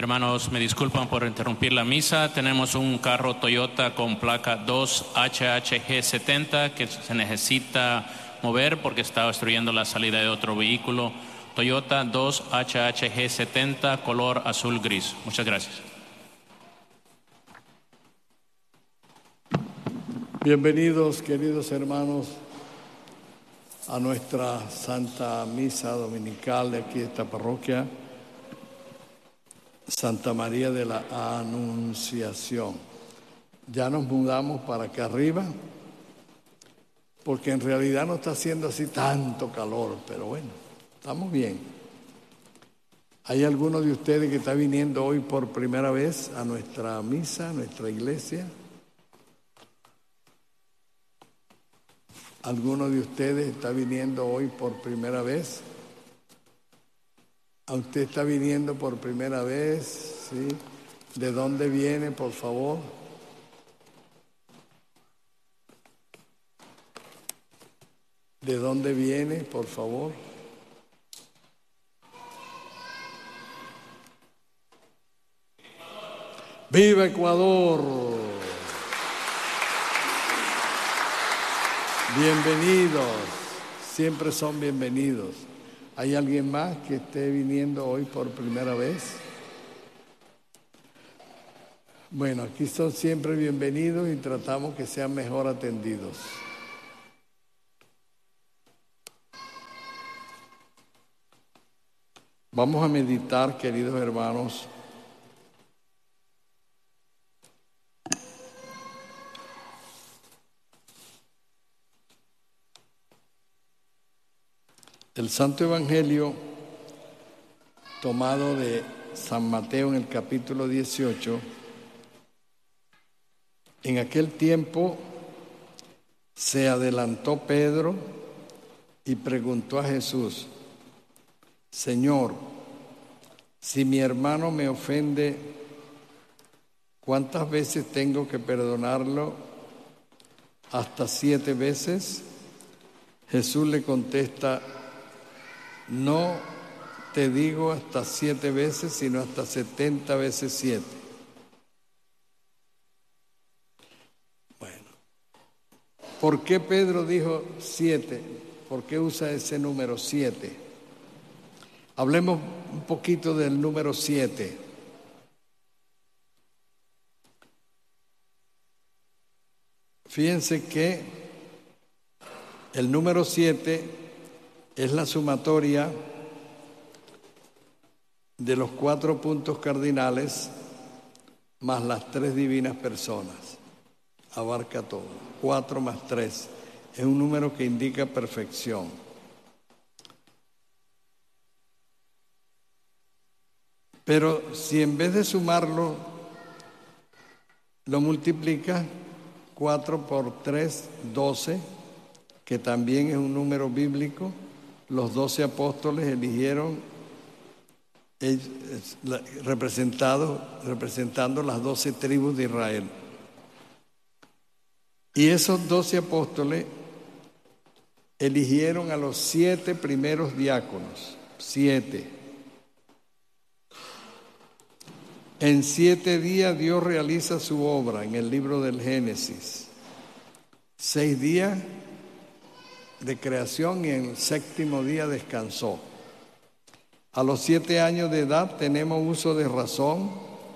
Hermanos, me disculpan por interrumpir la misa. Tenemos un carro Toyota con placa 2HHG70 que se necesita mover porque está obstruyendo la salida de otro vehículo. Toyota 2HHG70, color azul gris. Muchas gracias. Bienvenidos, queridos hermanos, a nuestra Santa Misa Dominical de aquí de esta parroquia, Santa María de la Anunciación. Ya nos mudamos para acá arriba, porque en realidad no está haciendo así tanto calor, pero bueno, estamos bien. ¿Hay alguno de ustedes que está viniendo hoy por primera vez a nuestra misa, a nuestra iglesia? ¿Alguno de ustedes está viniendo hoy por primera vez? ¿A usted está viniendo por primera vez? ¿Sí? ¿De dónde viene, por favor? ¿De dónde viene, por favor? ¡Viva Ecuador! Bienvenidos, siempre son bienvenidos. ¿Hay alguien más que esté viniendo hoy por primera vez? Bueno, aquí son siempre bienvenidos y tratamos que sean mejor atendidos. Vamos a meditar, queridos hermanos, el Santo Evangelio tomado de San Mateo en el capítulo 18. En aquel tiempo se adelantó Pedro y preguntó a Jesús: Señor, si mi hermano me ofende, ¿cuántas veces tengo que perdonarlo? ¿Hasta 7 veces? Jesús le contesta: no te digo hasta 7 veces, sino hasta 70 veces 7. Bueno, ¿por qué Pedro dijo 7? ¿Por qué usa ese número 7? Hablemos un poquito del número 7. Fíjense que el número 7 es la sumatoria de los 4 puntos cardinales más las 3 divinas personas. Abarca todo. 4 más 3. Es un número que indica perfección. Pero si en vez de sumarlo, lo multiplica, 4 por 3, 12, que también es un número bíblico. Los 12 apóstoles eligieron representando las 12 tribus de Israel. Y esos 12 apóstoles eligieron a los 7 primeros diáconos. 7. En 7 días Dios realiza su obra en el libro del Génesis. 6 días de creación y en el 7º día descansó. A los 7 años de edad tenemos uso de razón.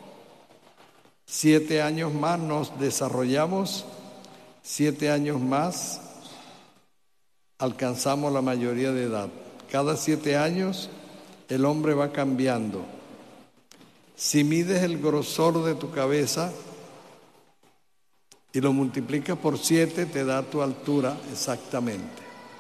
7 años más nos desarrollamos. 7 años más alcanzamos la mayoría de edad. Cada 7 años el hombre va cambiando. Si mides el grosor de tu cabeza y lo multiplicas por 7, te da tu altura exactamente.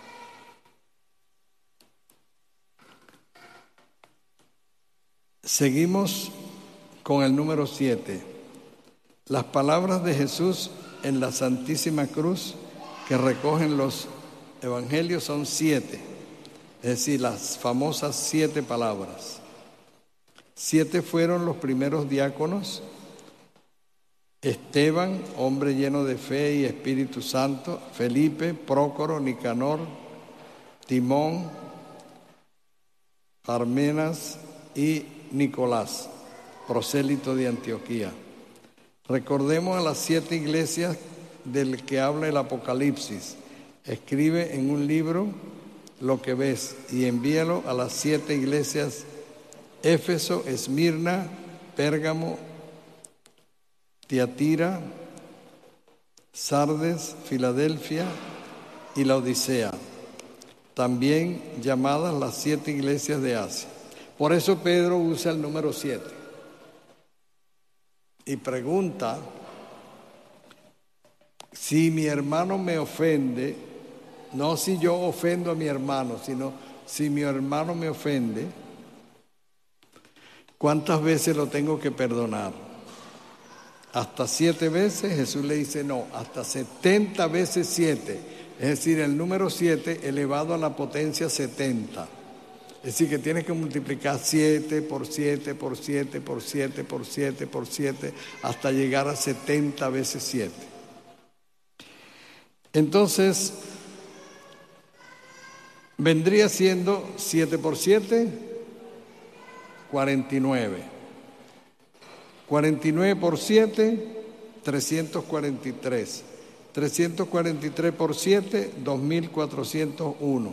Seguimos con el número 7. Las palabras de Jesús en la Santísima Cruz que recogen los evangelios son 7. Es decir, las famosas 7 palabras. 7 fueron los primeros diáconos: Esteban, hombre lleno de fe y Espíritu Santo; Felipe, Prócoro, Nicanor, Timón, Parmenas y Nicolás. prosélito de Antioquía. Recordemos a las 7 iglesias del que habla el Apocalipsis. Escribe en un libro lo que ves y envíalo a las 7 iglesias: Éfeso, Esmirna, Pérgamo, Tiatira, Sardes, Filadelfia y la Odisea, también llamadas las 7 iglesias de Asia. Por eso Pedro usa el número 7 y pregunta: si mi hermano me ofende, no si yo ofendo a mi hermano, sino si mi hermano me ofende, ¿cuántas veces lo tengo que perdonar? ¿Hasta 7 veces? Jesús le dice no, hasta 70 veces 7. Es decir, el número 7 elevado a la potencia 70. Es decir, que tienes que multiplicar 7 por 7 por 7 por 7 por 7 por 7 hasta llegar a 70 veces 7. Entonces, vendría siendo 7 por 7, 49. 49 por 7, 343. 343 por 7, 2401.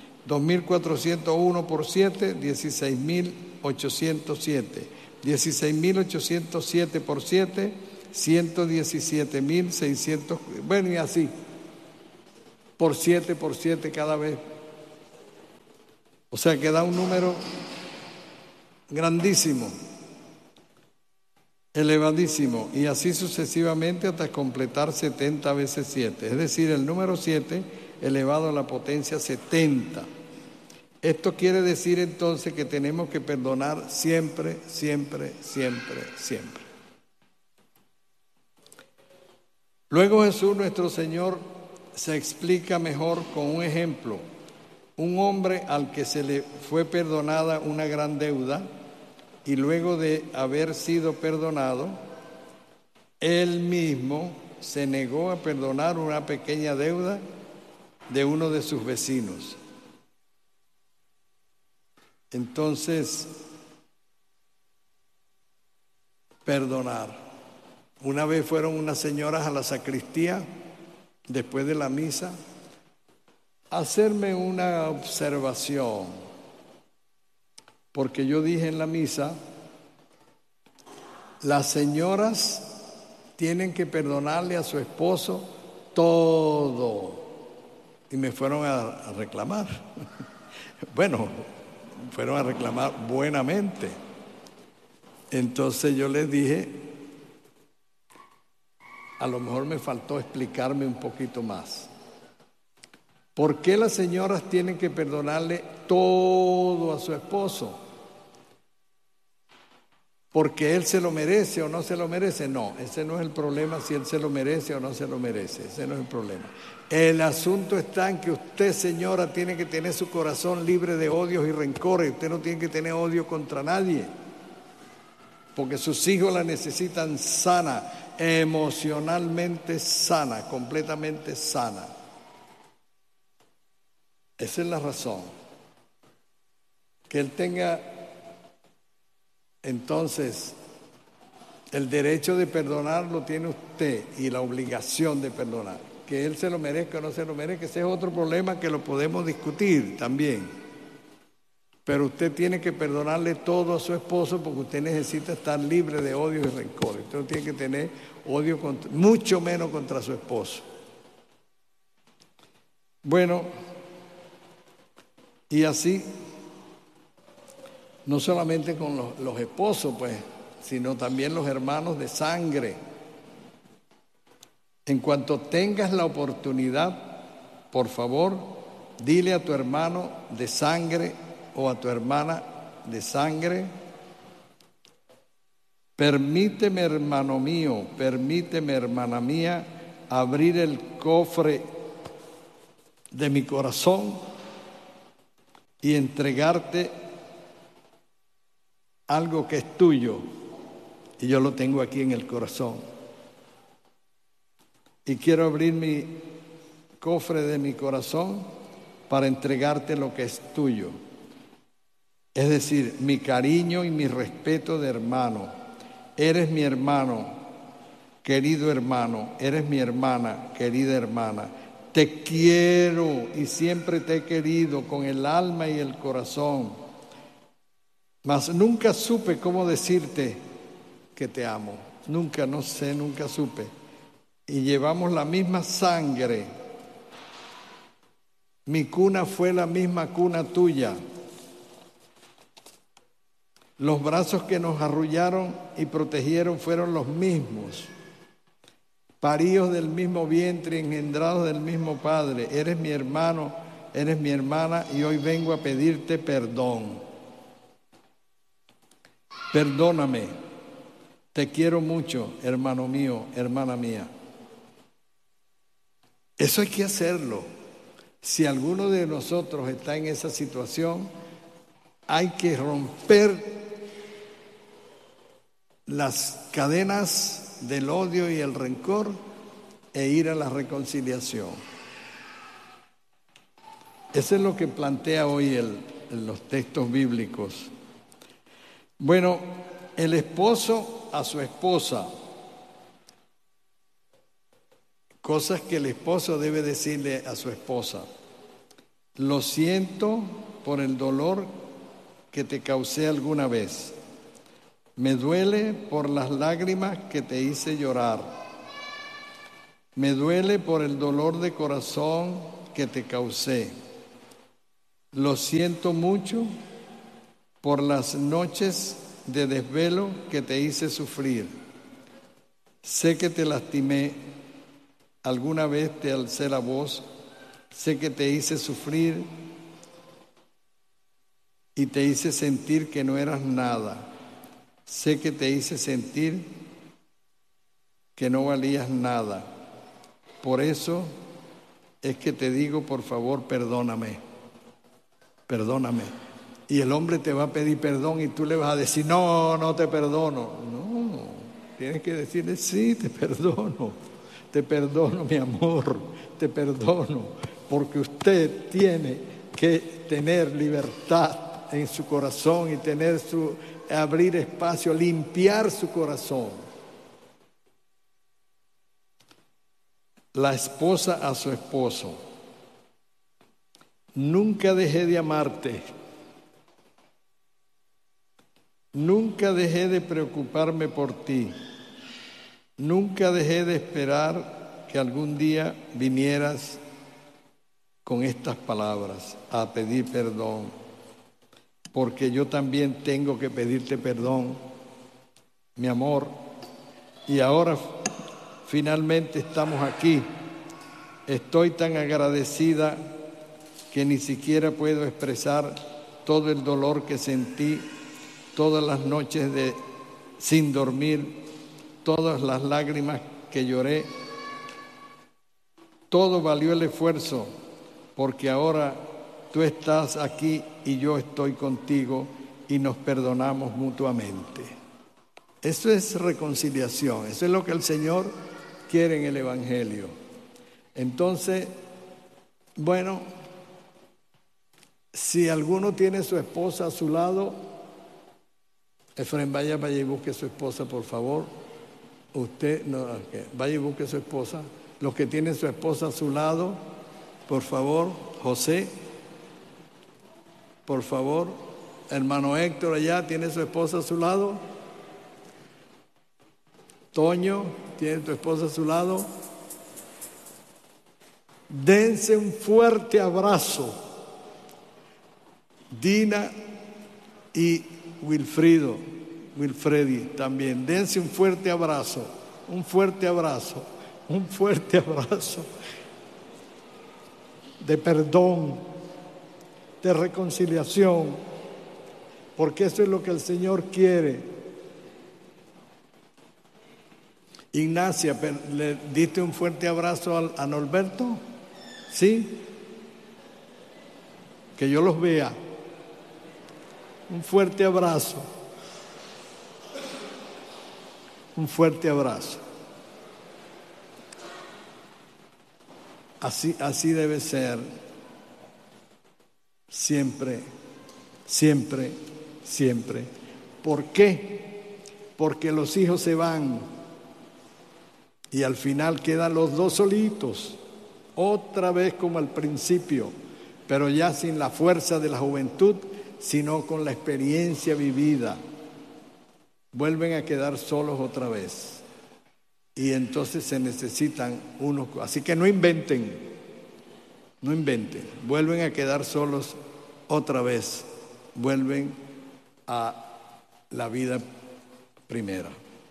2401 por 7, 16807. 16807 por 7, 117.600. Bueno, y así. Por 7 cada vez. O sea que da un número grandísimo, elevadísimo, y así sucesivamente hasta completar 70 veces 7. Es decir, el número 7 elevado a la potencia 70. Esto quiere decir entonces que tenemos que perdonar siempre, siempre, siempre, siempre. Luego Jesús, nuestro Señor, se explica mejor con un ejemplo. Un hombre al que se le fue perdonada una gran deuda, y luego de haber sido perdonado, él mismo se negó a perdonar una pequeña deuda de uno de sus vecinos. Entonces, perdonar. Una vez fueron unas señoras a la sacristía, después de la misa, a hacerme una observación. Porque yo dije en la misa, las señoras tienen que perdonarle a su esposo todo. Y me fueron a reclamar. Bueno, fueron a reclamar buenamente. Entonces yo les dije, a lo mejor me faltó explicarme un poquito más. ¿Por qué las señoras tienen que perdonarle todo a su esposo? ¿Porque él se lo merece o no se lo merece? No, ese no es el problema, si él se lo merece o no se lo merece. Ese no es el problema. El asunto está en que usted, señora, tiene que tener su corazón libre de odios y rencores. Usted no tiene que tener odio contra nadie. Porque sus hijos la necesitan sana, emocionalmente sana, completamente sana. Esa es la razón. Que él tenga entonces el derecho de perdonar lo tiene usted y la obligación de perdonar. Que él se lo merezca o no se lo merezca, ese es otro problema que lo podemos discutir también. Pero usted tiene que perdonarle todo a su esposo porque usted necesita estar libre de odio y rencor. Usted no tiene que tener odio, mucho menos contra su esposo. Bueno, y así, no solamente con los esposos, pues, sino también los hermanos de sangre. En cuanto tengas la oportunidad, por favor, dile a tu hermano de sangre o a tu hermana de sangre: permíteme, hermano mío, permíteme, hermana mía, abrir el cofre de mi corazón y entregarte algo que es tuyo, y yo lo tengo aquí en el corazón. Y quiero abrir mi cofre de mi corazón para entregarte lo que es tuyo. Es decir, mi cariño y mi respeto de hermano, eres mi hermano, querido hermano, eres mi hermana, querida hermana. Te quiero y siempre te he querido con el alma y el corazón, mas nunca supe cómo decirte que te amo. Nunca supe. Y llevamos la misma sangre. Mi cuna fue la misma cuna tuya. Los brazos que nos arrullaron y protegieron fueron los mismos. Paríos del mismo vientre, engendrados del mismo Padre. Eres mi hermano, eres mi hermana, y hoy vengo a pedirte perdón. Perdóname. Te quiero mucho, hermano mío, hermana mía. Eso hay que hacerlo. Si alguno de nosotros está en esa situación, hay que romper las cadenas del odio y el rencor e ir a la reconciliación. Eso es lo que plantea hoy en los textos bíblicos. Bueno, el esposo a su esposa. Cosas que el esposo debe decirle a su esposa. Lo siento por el dolor que te causé alguna vez. Me duele por las lágrimas que te hice llorar. Me duele por el dolor de corazón que te causé. Lo siento mucho por las noches de desvelo que te hice sufrir. Sé que te lastimé. Alguna vez te alcé la voz. Sé que te hice sufrir y te hice sentir que no eras nada. Sé que te hice sentir que no valías nada. Por eso es que te digo, por favor, perdóname. Perdóname. Y el hombre te va a pedir perdón y tú le vas a decir, no, no te perdono. No, tienes que decirle, sí, te perdono, mi amor, te perdono, porque usted tiene que tener libertad en su corazón y abrir espacio, limpiar su corazón. La esposa a su esposo. Nunca dejé de amarte. Nunca dejé de preocuparme por ti. Nunca dejé de esperar que algún día vinieras con estas palabras a pedir perdón, porque yo también tengo que pedirte perdón, mi amor. Y ahora finalmente estamos aquí. Estoy tan agradecida que ni siquiera puedo expresar todo el dolor que sentí, todas las noches sin dormir, todas las lágrimas que lloré. Todo valió el esfuerzo, porque ahora tú estás aquí y yo estoy contigo y nos perdonamos mutuamente. Eso es reconciliación, eso es lo que el Señor quiere en el Evangelio. Entonces, bueno, si alguno tiene su esposa a su lado, Efraín, vaya y busque a su esposa, por favor. Usted, no, vaya y busque a su esposa. Los que tienen su esposa a su lado, por favor. José, por favor. Hermano Héctor allá, ¿tiene su esposa a su lado? Toño, ¿tiene tu esposa a su lado? Dense un fuerte abrazo. Dina y Wilfredi también. Dense un fuerte abrazo. Un fuerte abrazo. Un fuerte abrazo. De perdón, de reconciliación, porque eso es lo que el Señor quiere. Ignacia, ¿le diste un fuerte abrazo a Norberto? ¿Sí? Que yo los vea. Un fuerte abrazo. Un fuerte abrazo. Así debe ser. Siempre, siempre, siempre. ¿Por qué? porque los hijos se van y al final quedan los dos solitos, otra vez como al principio, pero ya sin la fuerza de la juventud, sino con la experiencia vivida. Vuelven a quedar solos otra vez. Y entonces se necesitan unos. Así que no inventen, vuelven a quedar solos otra vez, vuelven a la vida primera.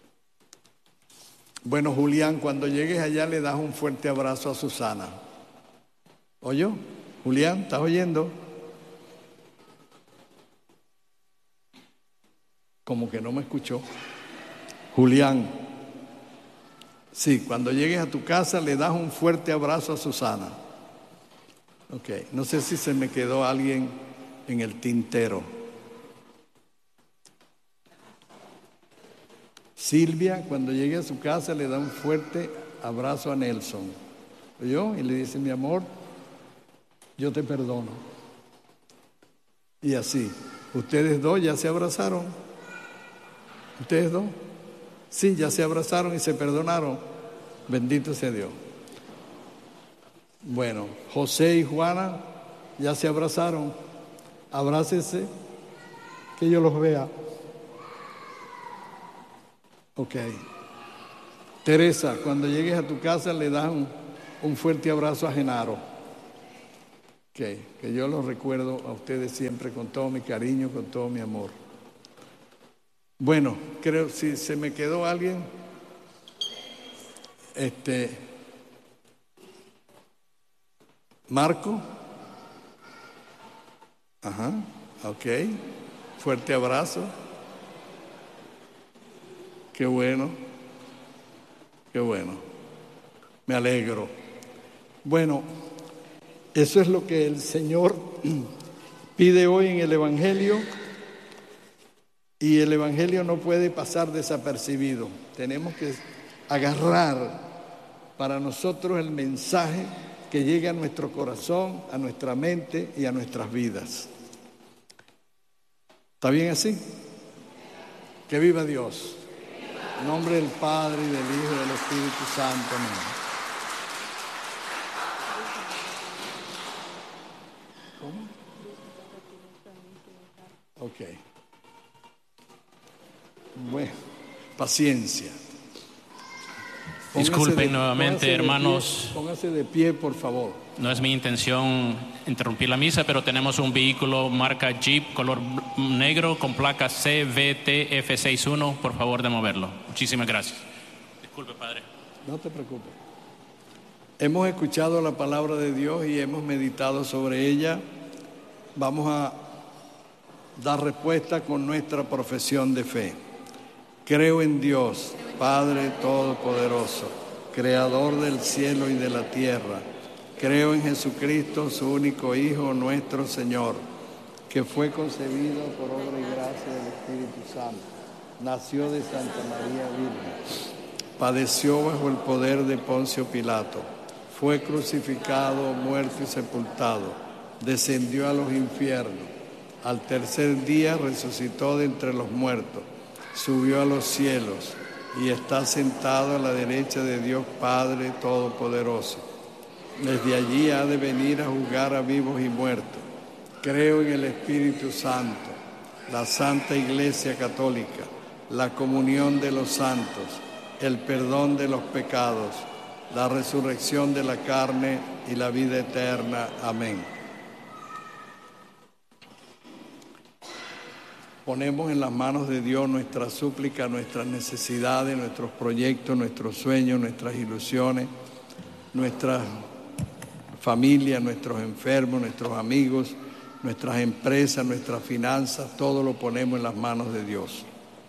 Bueno, Julián, cuando llegues allá le das un fuerte abrazo a Susana. ¿Oyó? Julián, ¿estás oyendo? Como que no me escuchó. Julián, sí, cuando llegues a tu casa le das un fuerte abrazo a Susana. Ok, no sé si se me quedó alguien en el tintero. Silvia, cuando llegue a su casa le da un fuerte abrazo a Nelson. ¿Oyó? Y le dice, mi amor, yo te perdono. Y así, ustedes dos ya se abrazaron. ¿Ustedes dos? Sí, ya se abrazaron y se perdonaron. Bendito sea Dios. Bueno, José y Juana ya se abrazaron. Abrácense, que yo los vea. Ok. Teresa, cuando llegues a tu casa le das un fuerte abrazo a Genaro. Que yo los recuerdo a ustedes siempre con todo mi cariño, con todo mi amor. Bueno, creo, si se me quedó alguien, Marco. Ajá, ok. Fuerte abrazo. Qué bueno. Qué bueno. Me alegro. Bueno, eso es lo que el Señor pide hoy en el Evangelio. Y el Evangelio no puede pasar desapercibido. Tenemos que agarrar para nosotros el mensaje que llegue a nuestro corazón, a nuestra mente y a nuestras vidas. ¿Está bien así? Que viva Dios. En nombre del Padre, y del Hijo y del Espíritu Santo. Amén. ¿Cómo? Ok. Bueno, paciencia. Disculpen nuevamente, hermanos. Póngase de pie, por favor. No es mi intención interrumpir la misa, pero tenemos un vehículo marca Jeep color negro con placa CVTF61. Por favor, de moverlo. Muchísimas gracias. Disculpe, Padre. No te preocupes. Hemos escuchado la palabra de Dios y hemos meditado sobre ella. Vamos a dar respuesta con nuestra profesión de fe. Creo en Dios, Padre Todopoderoso, Creador del cielo y de la tierra. Creo en Jesucristo, su único Hijo, nuestro Señor, que fue concebido por obra y gracia del Espíritu Santo. Nació de Santa María Virgen. Padeció bajo el poder de Poncio Pilato. Fue crucificado, muerto y sepultado. Descendió a los infiernos. Al tercer día resucitó de entre los muertos. Subió a los cielos y está sentado a la derecha de Dios Padre Todopoderoso. Desde allí ha de venir a juzgar a vivos y muertos. Creo en el Espíritu Santo, la Santa Iglesia Católica, la comunión de los santos, el perdón de los pecados, la resurrección de la carne y la vida eterna. Amén. Ponemos en las manos de Dios nuestra súplica, nuestras necesidades, nuestros proyectos, nuestros sueños, nuestras ilusiones, nuestras familias, nuestros enfermos, nuestros amigos, nuestras empresas, nuestras finanzas, todo lo ponemos en las manos de Dios.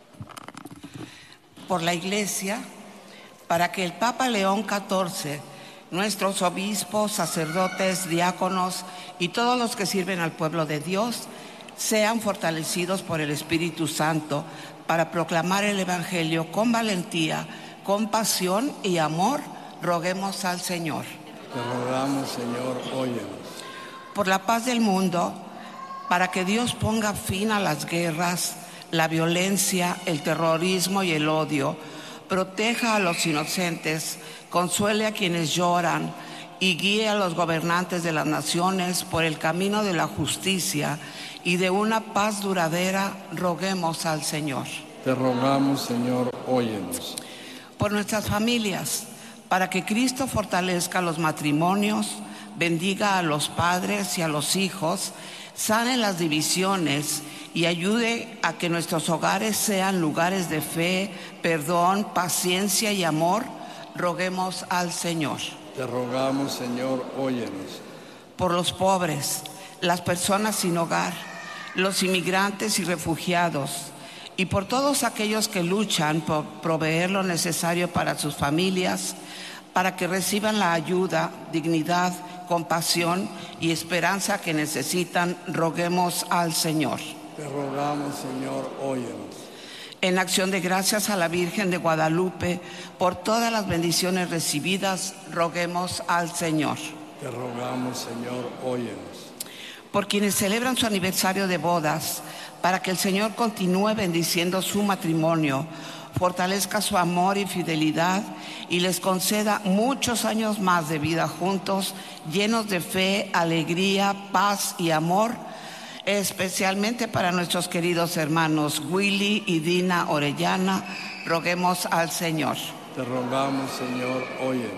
Por la Iglesia, para que el Papa León XIV, nuestros obispos, sacerdotes, diáconos y todos los que sirven al pueblo de Dios sean fortalecidos por el Espíritu Santo para proclamar el Evangelio con valentía, con pasión y amor, roguemos al Señor. Te rogamos, Señor, óyenos. Por la paz del mundo, para que Dios ponga fin a las guerras, la violencia, el terrorismo y el odio. Proteja a los inocentes, consuele a quienes lloran y guíe a los gobernantes de las naciones por el camino de la justicia y de una paz duradera. Roguemos al Señor. Te rogamos, Señor, óyenos. Por nuestras familias, para que Cristo fortalezca los matrimonios, bendiga a los padres y a los hijos, sane las divisiones y ayude a que nuestros hogares sean lugares de fe, perdón, paciencia y amor. Roguemos al Señor. Te rogamos, Señor, óyenos. Por los pobres, las personas sin hogar, los inmigrantes y refugiados, y por todos aquellos que luchan por proveer lo necesario para sus familias, para que reciban la ayuda, dignidad, compasión y esperanza que necesitan. Roguemos al Señor. Te rogamos, Señor, óyenos. En acción de gracias a la Virgen de Guadalupe por todas las bendiciones recibidas, roguemos al Señor. Te rogamos, Señor, óyenos. Por quienes celebran su aniversario de bodas, para que el Señor continúe bendiciendo su matrimonio, fortalezca su amor y fidelidad y les conceda muchos años más de vida juntos, llenos de fe, alegría, paz y amor, especialmente para nuestros queridos hermanos Willy y Dina Orellana. Roguemos al Señor. Te rogamos, Señor, óyenos.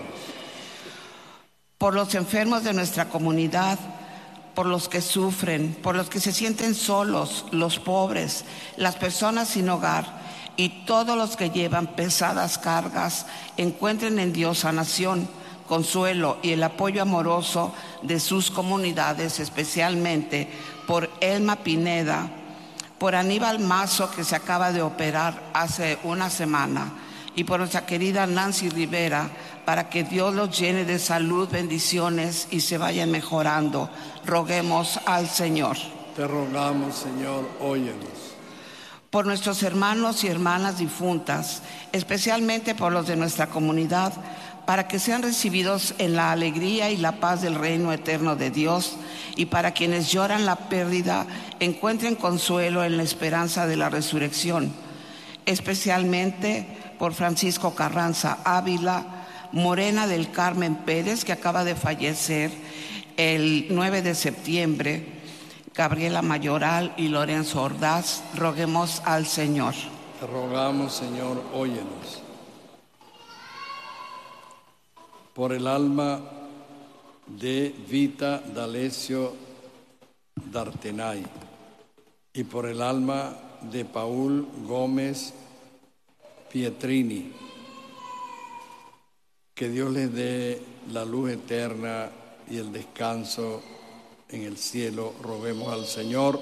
Por los enfermos de nuestra comunidad, por los que sufren, por los que se sienten solos, los pobres, las personas sin hogar y todos los que llevan pesadas cargas, encuentren en Dios sanación, consuelo y el apoyo amoroso de sus comunidades, especialmente por Elma Pineda, por Aníbal Mazo, que se acaba de operar hace una semana, y por nuestra querida Nancy Rivera, para que Dios los llene de salud, bendiciones y se vayan mejorando. Roguemos al Señor. Te rogamos, Señor, óyenos. Por nuestros hermanos y hermanas difuntas, especialmente por los de nuestra comunidad, para que sean recibidos en la alegría y la paz del reino eterno de Dios, y para quienes lloran la pérdida, encuentren consuelo en la esperanza de la resurrección, especialmente por Francisco Carranza Ávila, Morena del Carmen Pérez, que acaba de fallecer el 9 de septiembre, Gabriela Mayoral y Lorenzo Ordaz. Roguemos al Señor. Te rogamos, Señor, óyenos. Por el alma de Vita D'Alessio D'Artenay y por el alma de Paul Gómez Pietrini, que Dios les dé la luz eterna y el descanso en el cielo. Roguemos al Señor.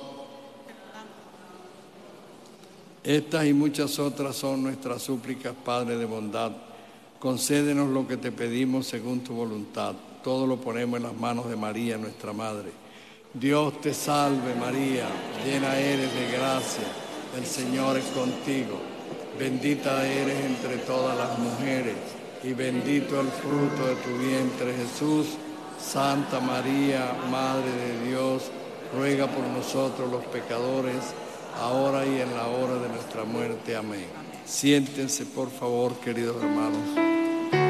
Estas y muchas otras son nuestras súplicas, Padre de bondad. Concédenos lo que te pedimos según tu voluntad. Todo lo ponemos en las manos de María, nuestra Madre. Dios te salve, María, llena eres de gracia. El Señor es contigo. Bendita eres entre todas las mujeres y bendito el fruto de tu vientre, Jesús. Santa María, Madre de Dios, ruega por nosotros los pecadores, ahora y en la hora de nuestra muerte. Amén. Siéntense, por favor, queridos hermanos.